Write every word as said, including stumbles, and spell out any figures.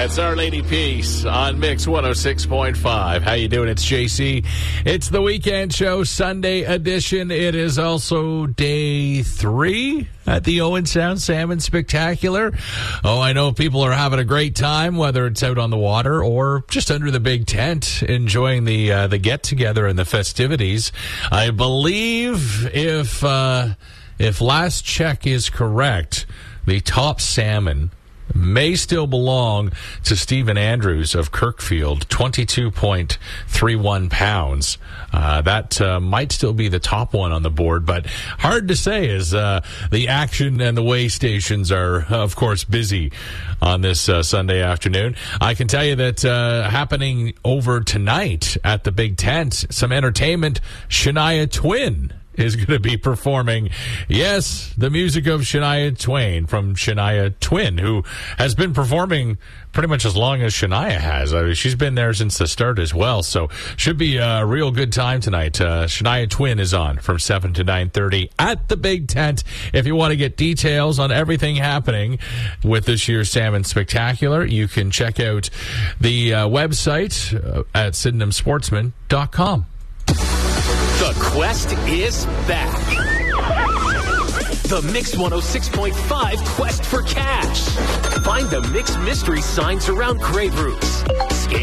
That's Our Lady Peace on Mix one oh six point five. How you doing? It's J C. It's the weekend show, Sunday edition. It is also day three at the Owen Sound Salmon Spectacular. Oh, I know people are having a great time, whether it's out on the water or just under the big tent, enjoying the uh, the get-together and the festivities. I believe if uh, if last check is correct, the top salmon may still belong to Stephen Andrews of Kirkfield, twenty-two point three one pounds. Uh, that uh, might still be the top one on the board, but hard to say as uh, the action and the weigh stations are, of course, busy on this uh, Sunday afternoon. I can tell you that uh, happening over tonight at the Big Tent, some entertainment, Shania Twain is going to be performing, yes, the music of Shania Twain from Shania Twain, who has been performing pretty much as long as Shania has. I mean, she's been there since the start as well, so should be a real good time tonight. Uh, Shania Twain is on from seven to nine thirty at the Big Tent. If you want to get details on everything happening with this year's Salmon Spectacular, you can check out the uh, website uh, at sydenham sportsman dot com. The quest is back. The Mix one oh six point five Quest for Cash. Find the Mix mystery signs around Grey Roofs. Scan